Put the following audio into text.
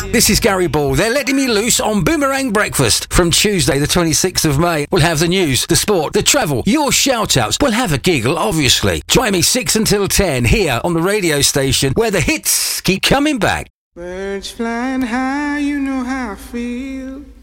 This is Gary Ball. They're letting me loose on Boomerang Breakfast. From Tuesday the 26th of May, we'll have the news, the sport, the travel, your shout-outs. We'll have a giggle, obviously. Join me 6 until 10 here on the radio station where the hits keep coming back. Birds flying high, you know how I feel.